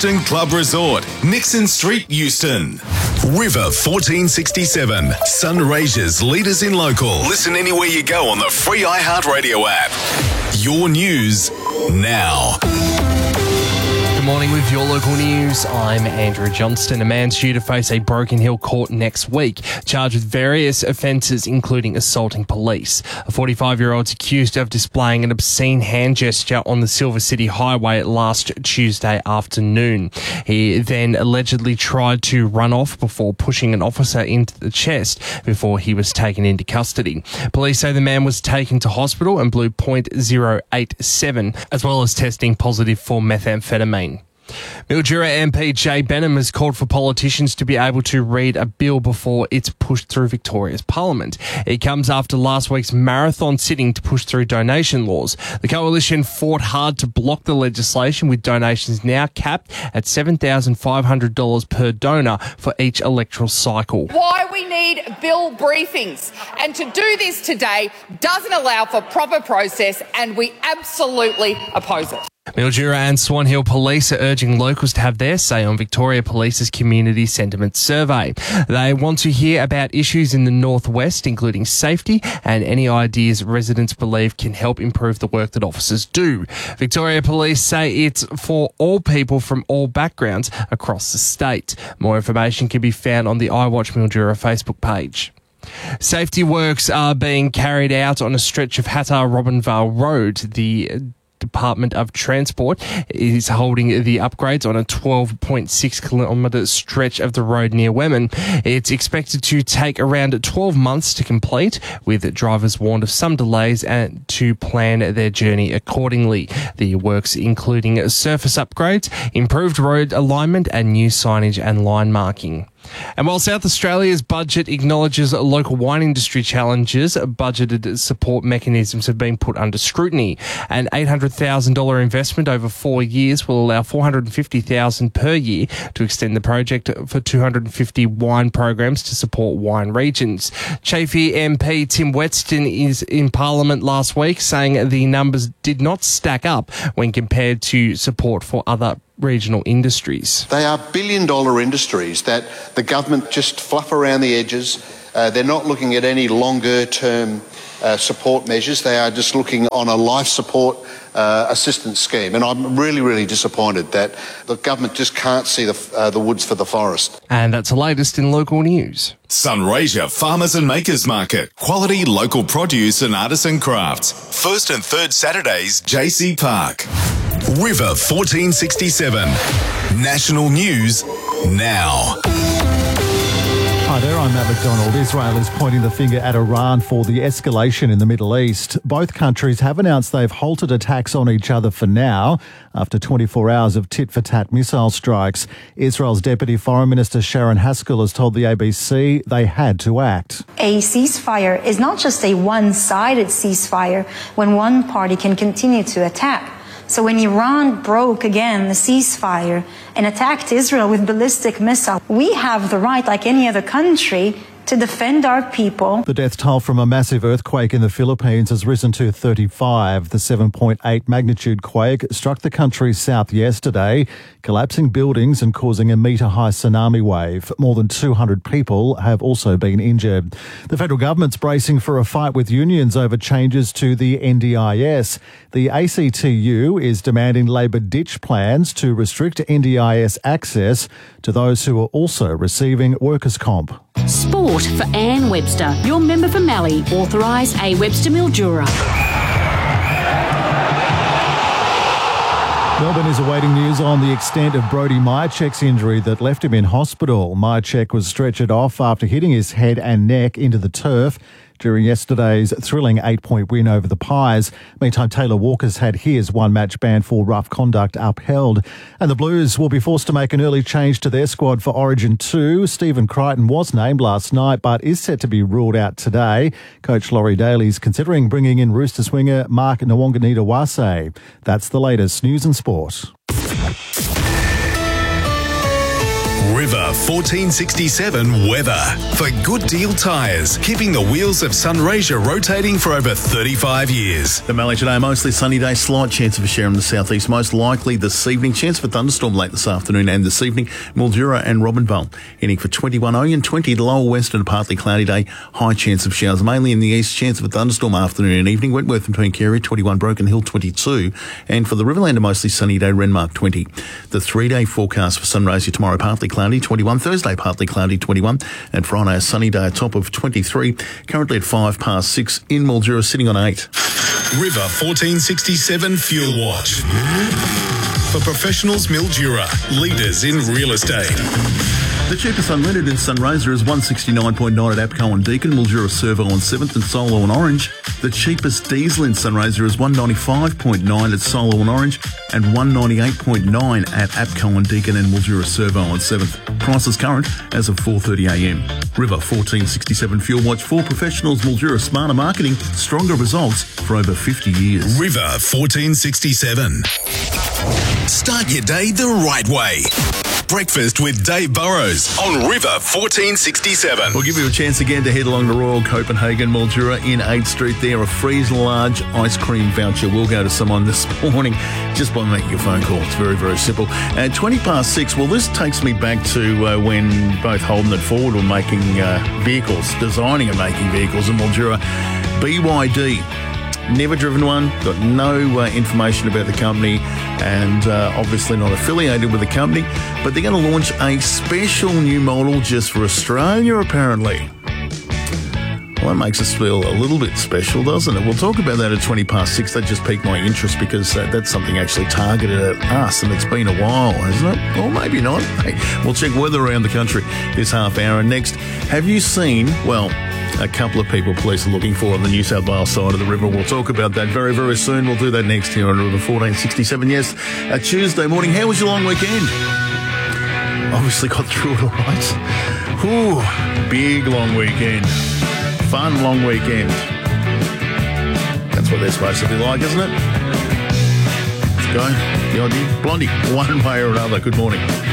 Euston Club Resort, Nixon Street, Euston. River 1467, Sunraysia's leaders in local. Listen anywhere you go on the free iHeartRadio app. Your news now. Good morning with your local news. I'm Andrew Johnston. A man's due to face a Broken Hill court next week, charged with various offences, including assaulting police. A 45-year-old's accused of displaying an obscene hand gesture on the Silver City Highway last Tuesday afternoon. He then allegedly tried to run off before pushing an officer into the chest before he was taken into custody. Police say the man was taken to hospital and blew .087, as well as testing positive for methamphetamine. Mildura MP Jay Benham has called for politicians to be able to read a bill before it's pushed through Victoria's Parliament. It comes after last week's marathon sitting to push through donation laws. The coalition fought hard to block the legislation, with donations now capped at $7,500 per donor for each electoral cycle. Why we need bill briefings, and to do this today doesn't allow for proper process, and we absolutely oppose it. Mildura and Swan Hill Police are urging locals to have their say on Victoria Police's Community Sentiment Survey. They want to hear about issues in the northwest, including safety and any ideas residents believe can help improve the work that officers do. Victoria Police say it's for all people from all backgrounds across the state. More information can be found on the iWatch Mildura Facebook page. Safety works are being carried out on a stretch of Hattah-Robinvale Road. The Department of Transport is holding the upgrades on a 12.6 kilometre stretch of the road near Wemmen. It's expected to take around 12 months to complete, with drivers warned of some delays and to plan their journey accordingly. The works including surface upgrades, improved road alignment and new signage and line marking. And while South Australia's budget acknowledges local wine industry challenges, budgeted support mechanisms have been put under scrutiny. An $800,000 investment over 4 years will allow $450,000 per year to extend the project for 250 wine programs to support wine regions. Chafey MP Tim Wetston is in Parliament last week, saying the numbers did not stack up when compared to support for other regional industries. They are billion-dollar industries that the government just fluff around the edges. They're not looking at any longer-term support measures. They are just looking on a life support assistance scheme. And I'm really, really disappointed that the government just can't see the woods for the forest. And that's the latest in local news. Sunraysia Farmers and Makers Market. Quality local produce and artisan crafts. First and third Saturdays, JC Park. River 1467. National News now. Hi there, I'm Matt McDonald. Israel is pointing the finger at Iran for the escalation in the Middle East. Both countries have announced they've halted attacks on each other for now, after 24 hours of tit-for-tat missile strikes. Israel's Deputy Foreign Minister Sharon Haskell has told the ABC they had to act. A ceasefire is not just a one-sided ceasefire when one party can continue to attack. So when Iran broke again the ceasefire and attacked Israel with ballistic missiles, we have the right, like any other country, to defend our people. The death toll from a massive earthquake in the Philippines has risen to 35. The 7.8 magnitude quake struck the country's south yesterday, collapsing buildings and causing a metre-high tsunami wave. More than 200 people have also been injured. The federal government's bracing for a fight with unions over changes to the NDIS. The ACTU is demanding Labor ditch plans to restrict NDIS access to those who are also receiving workers' comp. Sport for Anne Webster, your member for Mallee, authorised A. Webster Mildura. Melbourne is awaiting news on the extent of Brodie Mihocek's injury that left him in hospital. Mihocek was stretchered off after hitting his head and neck into the turf during yesterday's thrilling 8-point win over the Pies. Meantime, Taylor Walker's had his one-match ban for rough conduct upheld. And the Blues will be forced to make an early change to their squad for Origin 2. Stephen Crichton was named last night but is set to be ruled out today. Coach Laurie Daly's considering bringing in Roosters winger Mark Nwanganita-Wase. That's the latest news and sport. River 1467 weather. For Good Deal Tyres, keeping the wheels of Sunraysia rotating for over 35 years. The Mallee today, mostly sunny day, slight chance of a shower in the southeast, most likely this evening. Chance of a thunderstorm late this afternoon and this evening. Mildura and Robinvale heading for 21. Oyen 20, the lower western, a partly cloudy day, high chance of showers mainly in the east, chance of a thunderstorm afternoon and evening. Wentworth and Tuancarey 21, Broken Hill 22, and for the Riverland, a mostly sunny day, Renmark 20. The 3-day forecast for Sunraysia tomorrow, partly cloudy 21, Thursday partly cloudy 21, and Friday a sunny day, a top of 23. Currently at 6:05 in Mildura, sitting on 8. River 1467 Fuel Watch. For professionals, Mildura, leaders in real estate. The cheapest unleaded in Sunraysia is 169.9 at APCO and Deakin, Mildura Servo on 7th and Solo and Orange. The cheapest diesel in Sunraysia is 195.9 at Solo and Orange and 198.9 at APCO and Deakin and Mildura Servo on 7th. Prices current as of 4:30am. River 1467 Fuel Watch for professionals, Mildura, smarter marketing, stronger results for over 50 years. River 1467. Start your day the right way. Breakfast with Dave Burrows on River 1467. We'll give you a chance again to head along to Royal Copenhagen, Mildura in 8th Street there. A freeze large ice cream voucher will go to someone this morning just by making a phone call. It's very, very simple. At 6:20, well, this takes me back to when both Holden and Ford were making designing and making vehicles in Mildura. BYD. Never driven one, got no information about the company, and obviously not affiliated with the company, but they're going to launch a special new model just for Australia, apparently. Well, that makes us feel a little bit special, doesn't it? We'll talk about that at 6:20. That just piqued my interest because that's something actually targeted at us, and it's been a while, hasn't it? Or maybe not. Hey, we'll check weather around the country this half hour. And next, have you seen, well, a couple of people police are looking for on the New South Wales side of the river. We'll talk about that very, very soon. We'll do that next here on River 1467. Yes, a Tuesday morning. How was your long weekend? Obviously got through it all right. Ooh, big long weekend. Fun long weekend. That's what they're supposed to be like, isn't it? Let's go. The idea. Blondie, one way or another. Good morning.